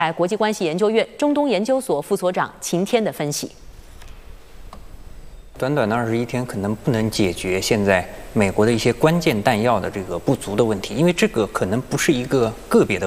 国际关系研究院中东研究所副所长秦天的分析。 短短的21天可能不能解决现在美国的一些关键弹药的这个不足的问题，因为这个可能不是一个个别的